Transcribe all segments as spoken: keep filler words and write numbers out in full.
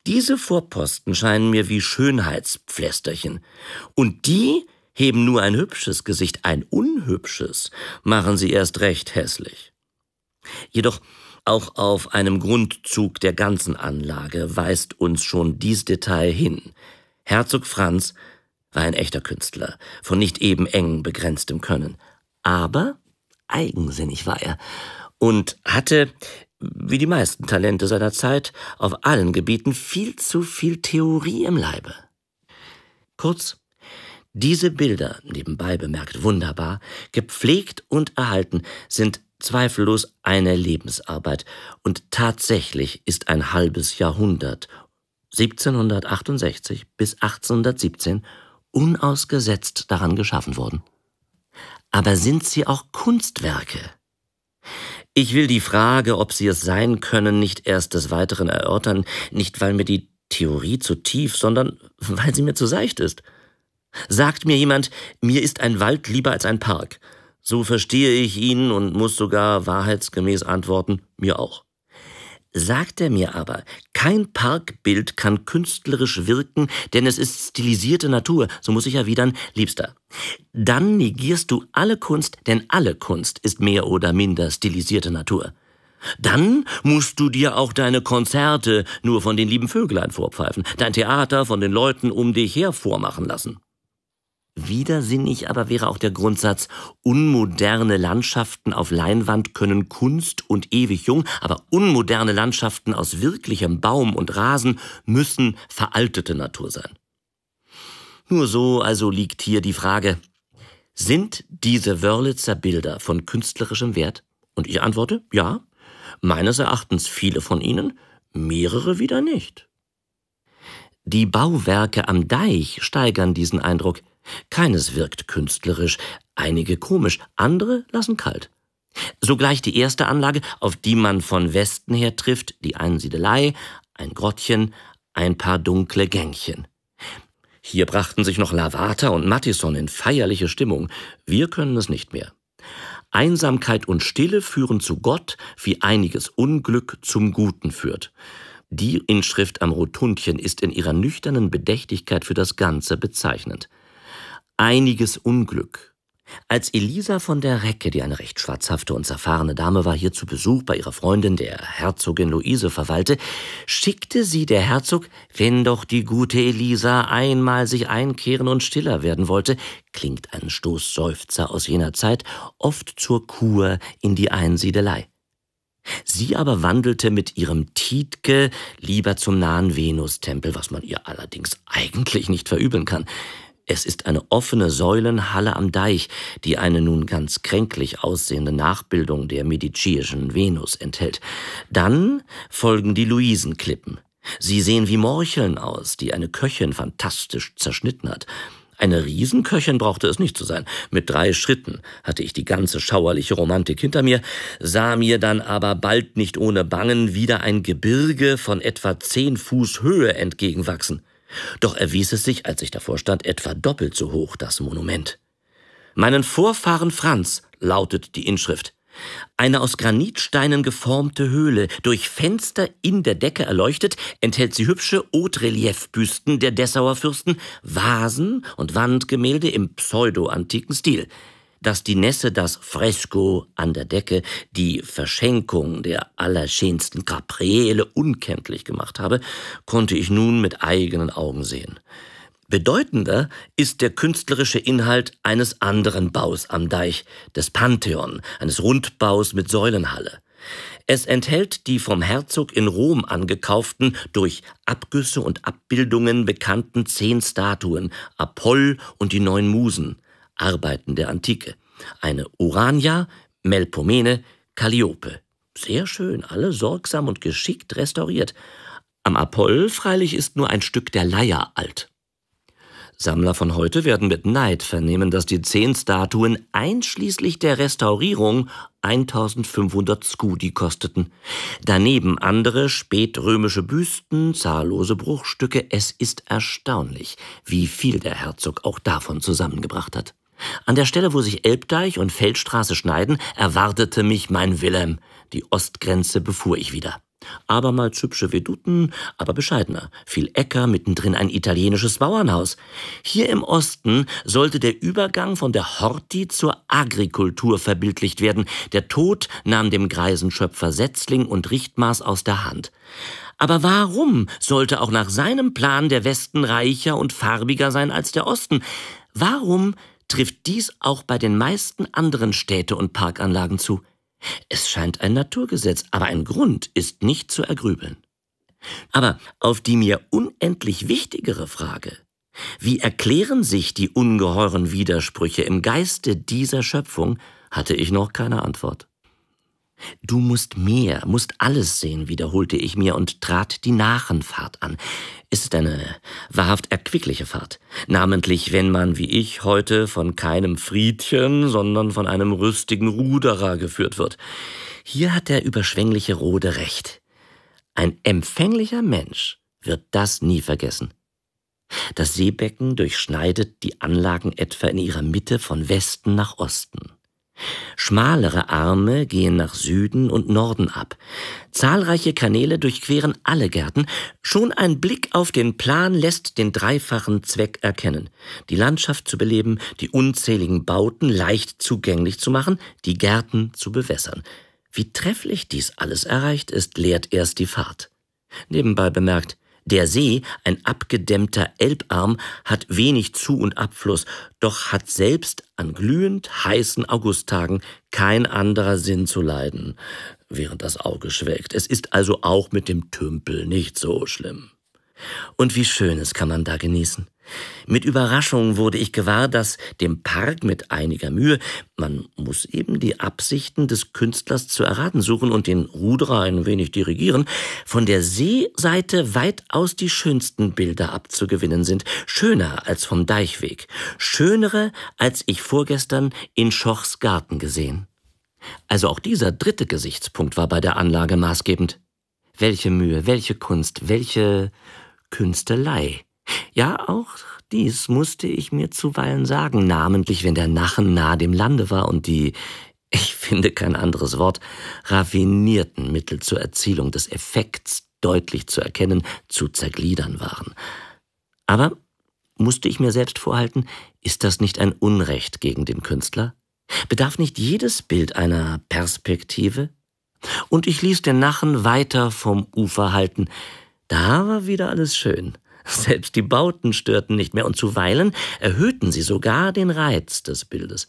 Diese Vorposten scheinen mir wie Schönheitspflästerchen. Und die heben nur ein hübsches Gesicht, ein unhübsches machen sie erst recht hässlich. Jedoch auch auf einem Grundzug der ganzen Anlage weist uns schon dies Detail hin. Herzog Franz war ein echter Künstler, von nicht eben eng begrenztem Können. Aber eigensinnig war er und hatte, wie die meisten Talente seiner Zeit, auf allen Gebieten viel zu viel Theorie im Leibe. Kurz, diese Bilder, nebenbei bemerkt wunderbar, gepflegt und erhalten, sind zweifellos eine Lebensarbeit, und tatsächlich ist ein halbes Jahrhundert, siebzehnhundertachtundsechzig bis achtzehnhundertsiebzehn, unausgesetzt daran geschaffen worden. Aber sind sie auch Kunstwerke? Ich will die Frage, ob sie es sein können, nicht erst des Weiteren erörtern, nicht weil mir die Theorie zu tief, sondern weil sie mir zu seicht ist. Sagt mir jemand, mir ist ein Wald lieber als ein Park, so verstehe ich ihn und muss sogar wahrheitsgemäß antworten, mir auch. Sagt er mir aber, kein Parkbild kann künstlerisch wirken, denn es ist stilisierte Natur, so muss ich erwidern, Liebster, dann negierst du alle Kunst, denn alle Kunst ist mehr oder minder stilisierte Natur. Dann musst du dir auch deine Konzerte nur von den lieben Vöglein vorpfeifen, dein Theater von den Leuten um dich her vormachen lassen. Widersinnig aber wäre auch der Grundsatz, unmoderne Landschaften auf Leinwand können Kunst und ewig jung, aber unmoderne Landschaften aus wirklichem Baum und Rasen müssen veraltete Natur sein. Nur so also liegt hier die Frage, sind diese Wörlitzer Bilder von künstlerischem Wert? Und ich antworte, ja, meines Erachtens viele von ihnen, mehrere wieder nicht. Die Bauwerke am Deich steigern diesen Eindruck. Keines wirkt künstlerisch, einige komisch, andere lassen kalt. Sogleich die erste Anlage, auf die man von Westen her trifft, die Einsiedelei, ein Grottchen, ein paar dunkle Gängchen. Hier brachten sich noch Lavater und Mattisson in feierliche Stimmung. Wir können es nicht mehr. Einsamkeit und Stille führen zu Gott, wie einiges Unglück zum Guten führt. Die Inschrift am Rotundchen ist in ihrer nüchternen Bedächtigkeit für das Ganze bezeichnend. Einiges Unglück. Als Elisa von der Recke, die eine recht schwarzhafte und zerfahrene Dame war, hier zu Besuch bei ihrer Freundin, der Herzogin Luise, verweilte, schickte sie der Herzog, wenn doch die gute Elisa einmal sich einkehren und stiller werden wollte, klingt ein Stoßseufzer aus jener Zeit, oft zur Kur in die Einsiedelei. Sie aber wandelte mit ihrem Tiedge lieber zum nahen Venustempel, was man ihr allerdings eigentlich nicht verübeln kann. Es ist eine offene Säulenhalle am Deich, die eine nun ganz kränklich aussehende Nachbildung der mediceischen Venus enthält. Dann folgen die Luisenklippen. Sie sehen wie Morcheln aus, die eine Köchin fantastisch zerschnitten hat. Eine Riesenköchin brauchte es nicht zu sein. Mit drei Schritten hatte ich die ganze schauerliche Romantik hinter mir, sah mir dann aber bald nicht ohne Bangen wieder ein Gebirge von etwa zehn Fuß Höhe entgegenwachsen. Doch erwies es sich, als ich davor stand, etwa doppelt so hoch, das Monument. »Meinen Vorfahren Franz«, lautet die Inschrift. Eine aus Granitsteinen geformte Höhle, durch Fenster in der Decke erleuchtet, enthält sie hübsche Haute-Relief-Büsten der Dessauer Fürsten, Vasen und Wandgemälde im pseudo-antiken Stil. Dass die Nässe das Fresko an der Decke, die Verschenkung der allerschönsten Gabriele unkenntlich gemacht habe, konnte ich nun mit eigenen Augen sehen. Bedeutender ist der künstlerische Inhalt eines anderen Baus am Deich, des Pantheon, eines Rundbaus mit Säulenhalle. Es enthält die vom Herzog in Rom angekauften, durch Abgüsse und Abbildungen bekannten zehn Statuen, Apoll und die neun Musen, Arbeiten der Antike. Eine Urania, Melpomene, Calliope. Sehr schön, alle sorgsam und geschickt restauriert. Am Apoll freilich ist nur ein Stück der Leier alt. Sammler von heute werden mit Neid vernehmen, dass die zehn Statuen einschließlich der Restaurierung eintausendfünfhundert Skudi kosteten. Daneben andere spätrömische Büsten, zahllose Bruchstücke. Es ist erstaunlich, wie viel der Herzog auch davon zusammengebracht hat. An der Stelle, wo sich Elbdeich und Feldstraße schneiden, erwartete mich mein Wilhelm. Die Ostgrenze befuhr ich wieder. Abermals hübsche Veduten, aber bescheidener. Viel Äcker, mittendrin ein italienisches Bauernhaus. Hier im Osten sollte der Übergang von der Horti zur Agrikultur verbildlicht werden. Der Tod nahm dem greisen Schöpfer Setzling und Richtmaß aus der Hand. Aber warum sollte auch nach seinem Plan der Westen reicher und farbiger sein als der Osten? Warum trifft dies auch bei den meisten anderen Städte- und Parkanlagen zu? Es scheint ein Naturgesetz, aber ein Grund ist nicht zu ergrübeln. Aber auf die mir unendlich wichtigere Frage, wie erklären sich die ungeheuren Widersprüche im Geiste dieser Schöpfung, hatte ich noch keine Antwort. »Du musst mehr, musst alles sehen«, wiederholte ich mir und trat die Nachenfahrt an. Es ist eine wahrhaft erquickliche Fahrt, namentlich wenn man, wie ich, heute von keinem Friedchen, sondern von einem rüstigen Ruderer geführt wird. Hier hat der überschwängliche Rode recht. Ein empfänglicher Mensch wird das nie vergessen. Das Seebecken durchschneidet die Anlagen etwa in ihrer Mitte von Westen nach Osten. Schmalere Arme gehen nach Süden und Norden ab. Zahlreiche Kanäle durchqueren alle Gärten. Schon ein Blick auf den Plan lässt den dreifachen Zweck erkennen: die Landschaft zu beleben, die unzähligen Bauten leicht zugänglich zu machen, die Gärten zu bewässern. Wie trefflich dies alles erreicht ist, lehrt erst die Fahrt. Nebenbei bemerkt, der See, ein abgedämmter Elbarm, hat wenig Zu- und Abfluss, doch hat selbst an glühend heißen Augusttagen kein anderer Sinn zu leiden, während das Auge schwelgt. Es ist also auch mit dem Tümpel nicht so schlimm. Und wie Schönes kann man da genießen. Mit Überraschung wurde ich gewahr, dass dem Park mit einiger Mühe, man muss eben die Absichten des Künstlers zu erraten suchen und den Ruderer ein wenig dirigieren, von der Seeseite weitaus die schönsten Bilder abzugewinnen sind, schöner als vom Deichweg, schönere, als ich vorgestern in Schochs Garten gesehen. Also auch dieser dritte Gesichtspunkt war bei der Anlage maßgebend. Welche Mühe, welche Kunst, welche Künstelei. Ja, auch dies musste ich mir zuweilen sagen, namentlich wenn der Nachen nahe dem Lande war und die, ich finde kein anderes Wort, raffinierten Mittel zur Erzielung des Effekts deutlich zu erkennen, zu zergliedern waren. Aber, musste ich mir selbst vorhalten, ist das nicht ein Unrecht gegen den Künstler? Bedarf nicht jedes Bild einer Perspektive? Und ich ließ den Nachen weiter vom Ufer halten. Da war wieder alles schön. Selbst die Bauten störten nicht mehr und zuweilen erhöhten sie sogar den Reiz des Bildes.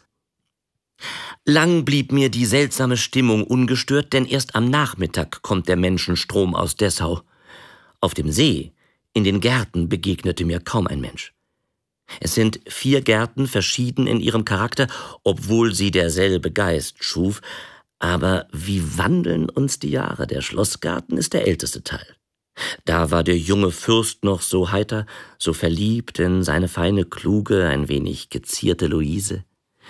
Lang blieb mir die seltsame Stimmung ungestört, denn erst am Nachmittag kommt der Menschenstrom aus Dessau. Auf dem See, in den Gärten begegnete mir kaum ein Mensch. Es sind vier Gärten, verschieden in ihrem Charakter, obwohl sie derselbe Geist schuf. Aber wie wandeln uns die Jahre? Der Schlossgarten ist der älteste Teil. Da war der junge Fürst noch so heiter, so verliebt in seine feine, kluge, ein wenig gezierte Luise.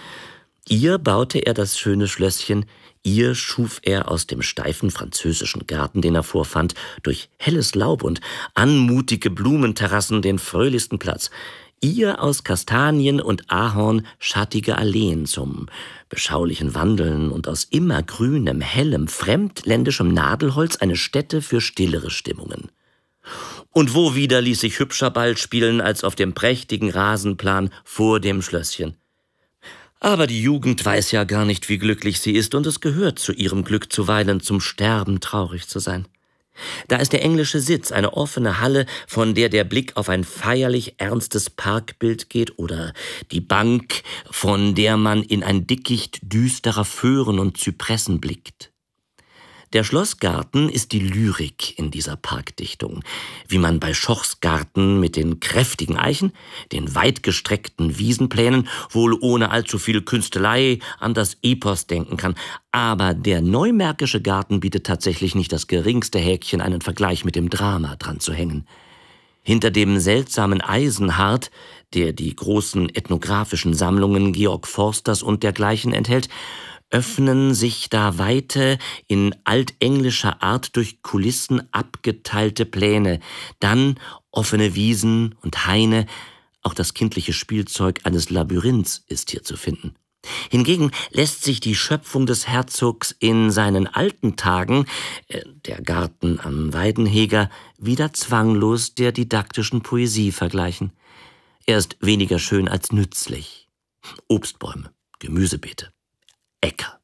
Ihr baute er das schöne Schlösschen, ihr schuf er aus dem steifen französischen Garten, den er vorfand, durch helles Laub und anmutige Blumenterrassen den fröhlichsten Platz. Ihr aus Kastanien und Ahorn schattige Alleen zum beschaulichen Wandeln und aus immergrünem, hellem, fremdländischem Nadelholz eine Stätte für stillere Stimmungen. Und wo wieder ließ sich hübscher Ball spielen als auf dem prächtigen Rasenplan vor dem Schlösschen. Aber die Jugend weiß ja gar nicht, wie glücklich sie ist, und es gehört zu ihrem Glück zuweilen zum Sterben traurig zu sein. Da ist der englische Sitz, eine offene Halle, von der der Blick auf ein feierlich ernstes Parkbild geht, oder die Bank, von der man in ein Dickicht düsterer Föhren und Zypressen blickt. Der Schlossgarten ist die Lyrik in dieser Parkdichtung, wie man bei Schochs Garten mit den kräftigen Eichen, den weitgestreckten Wiesenplänen, wohl ohne allzu viel Künstelei an das Epos denken kann. Aber der neumärkische Garten bietet tatsächlich nicht das geringste Häkchen, einen Vergleich mit dem Drama dran zu hängen. Hinter dem seltsamen Eisenhart, der die großen ethnografischen Sammlungen Georg Forsters und dergleichen enthält, öffnen sich da weite, in altenglischer Art durch Kulissen abgeteilte Pläne, dann offene Wiesen und Haine, auch das kindliche Spielzeug eines Labyrinths ist hier zu finden. Hingegen lässt sich die Schöpfung des Herzogs in seinen alten Tagen, äh, der Garten am Weidenheger, wieder zwanglos der didaktischen Poesie vergleichen. Er ist weniger schön als nützlich. Obstbäume, Gemüsebeete, Äcker.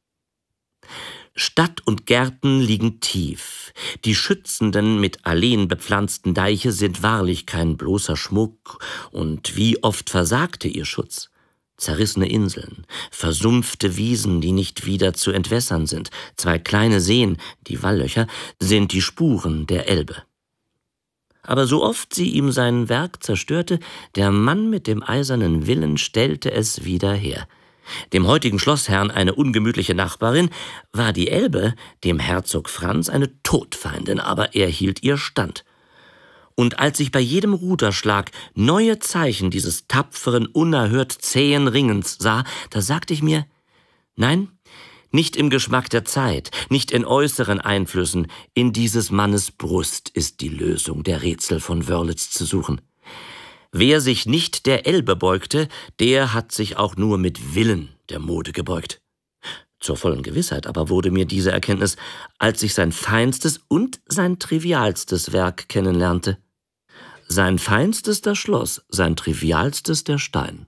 Stadt und Gärten liegen tief. Die schützenden, mit Alleen bepflanzten Deiche sind wahrlich kein bloßer Schmuck, und wie oft versagte ihr Schutz. Zerrissene Inseln, versumpfte Wiesen, die nicht wieder zu entwässern sind, zwei kleine Seen, die Walllöcher, sind die Spuren der Elbe. Aber so oft sie ihm sein Werk zerstörte, der Mann mit dem eisernen Willen stellte es wieder her. Dem heutigen Schlossherrn eine ungemütliche Nachbarin, war die Elbe dem Herzog Franz eine Todfeindin, aber er hielt ihr stand. Und als ich bei jedem Ruderschlag neue Zeichen dieses tapferen, unerhört zähen Ringens sah, da sagte ich mir, nein, nicht im Geschmack der Zeit, nicht in äußeren Einflüssen, in dieses Mannes Brust ist die Lösung der Rätsel von Wörlitz zu suchen. Wer sich nicht der Elbe beugte, der hat sich auch nur mit Willen der Mode gebeugt. Zur vollen Gewissheit aber wurde mir diese Erkenntnis, als ich sein feinstes und sein trivialstes Werk kennenlernte. Sein feinstes das Schloss, sein trivialstes der Stein.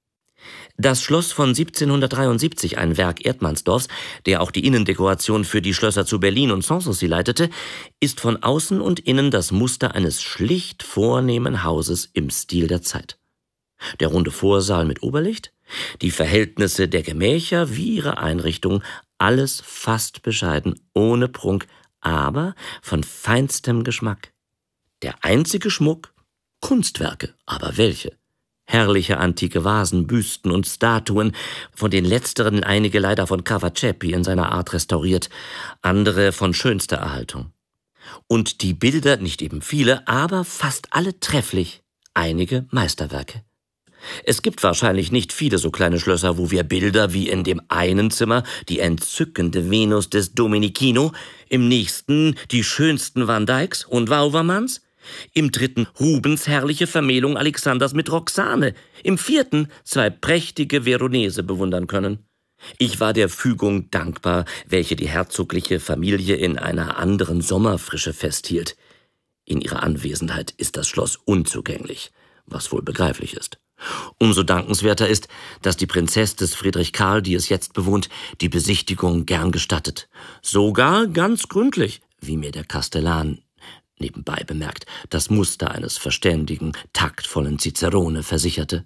Das Schloss von siebzehnhundertdreiundsiebzig, ein Werk Erdmannsdorfs, der auch die Innendekoration für die Schlösser zu Berlin und Sanssouci leitete, ist von außen und innen das Muster eines schlicht vornehmen Hauses im Stil der Zeit. Der runde Vorsaal mit Oberlicht, die Verhältnisse der Gemächer wie ihre Einrichtung, alles fast bescheiden, ohne Prunk, aber von feinstem Geschmack. Der einzige Schmuck, Kunstwerke, aber welche? Herrliche antike Vasen, Büsten und Statuen, von den letzteren einige leider von Cavatappi in seiner Art restauriert, andere von schönster Erhaltung. Und die Bilder, nicht eben viele, aber fast alle trefflich, einige Meisterwerke. Es gibt wahrscheinlich nicht viele so kleine Schlösser, wo wir Bilder wie in dem einen Zimmer die entzückende Venus des Domenichino, im nächsten die schönsten Van Dycks und Wouwermans, im dritten Rubens herrliche Vermählung Alexanders mit Roxane, im vierten zwei prächtige Veronese bewundern können. Ich war der Fügung dankbar, welche die herzogliche Familie in einer anderen Sommerfrische festhielt. In ihrer Anwesenheit ist das Schloss unzugänglich, was wohl begreiflich ist. Umso dankenswerter ist, dass die Prinzess des Friedrich Karl, die es jetzt bewohnt, die Besichtigung gern gestattet. Sogar ganz gründlich, wie mir der Kastellan nebenbei bemerkt, das Muster eines verständigen, taktvollen Cicerone versicherte.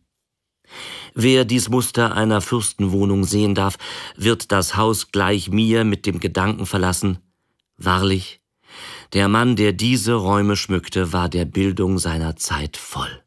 Wer dies Muster einer Fürstenwohnung sehen darf, wird das Haus gleich mir mit dem Gedanken verlassen, wahrlich, der Mann, der diese Räume schmückte, war der Bildung seiner Zeit voll.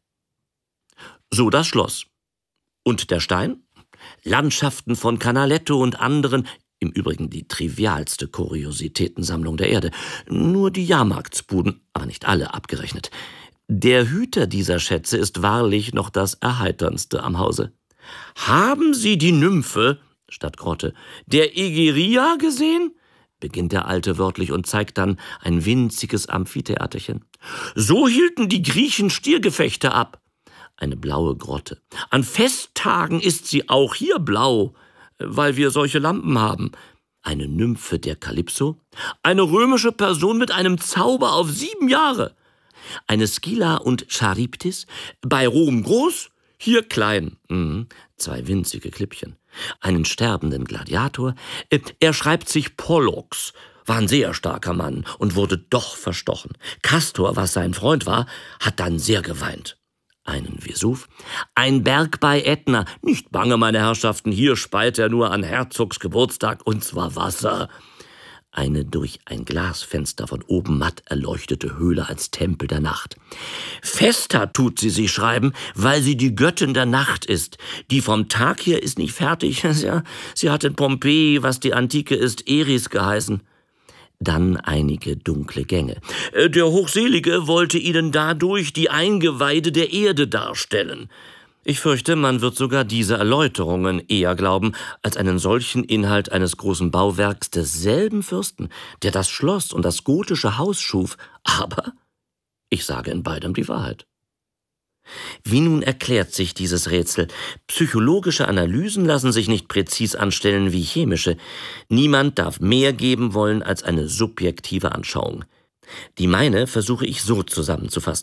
So das Schloss. Und der Stein? Landschaften von Canaletto und anderen, im Übrigen die trivialste Kuriositätensammlung der Erde. Nur die Jahrmarktsbuden, aber nicht alle, abgerechnet. Der Hüter dieser Schätze ist wahrlich noch das Erheiterndste am Hause. »Haben Sie die Nymphe«, statt Grotte, »der Egeria gesehen?« beginnt der Alte wörtlich und zeigt dann ein winziges Amphitheaterchen. »So hielten die Griechen Stiergefechte ab.« Eine blaue Grotte. »An Festtagen ist sie auch hier blau, weil wir solche Lampen haben.« Eine Nymphe der Kalypso. »Eine römische Person mit einem Zauber auf sieben Jahre.« Eine Scylla und Charybdis. »Bei Rom groß, hier klein.« Mhm. Zwei winzige Klippchen. Einen sterbenden Gladiator. Er schreibt sich Pollux, war ein sehr starker Mann und wurde doch verstochen. Castor, was sein Freund war, hat dann sehr geweint. Einen Vesuv, ein Berg bei Ätna. Nicht bange, meine Herrschaften, hier speit er nur an Herzogs Geburtstag, und zwar Wasser. Eine durch ein Glasfenster von oben matt erleuchtete Höhle als Tempel der Nacht. Fester tut sie sich schreiben, weil sie die Göttin der Nacht ist. Die vom Tag her ist nicht fertig. Ja, sie hat in Pompeji, was die Antike ist, Eris geheißen. Dann einige dunkle Gänge. Der Hochselige wollte ihnen dadurch die Eingeweide der Erde darstellen. Ich fürchte, man wird sogar diese Erläuterungen eher glauben, als einen solchen Inhalt eines großen Bauwerks desselben Fürsten, der das Schloss und das gotische Haus schuf. Aber ich sage in beidem die Wahrheit. Wie nun erklärt sich dieses Rätsel? Psychologische Analysen lassen sich nicht präzis anstellen wie chemische. Niemand darf mehr geben wollen als eine subjektive Anschauung. Die meine versuche ich so zusammenzufassen.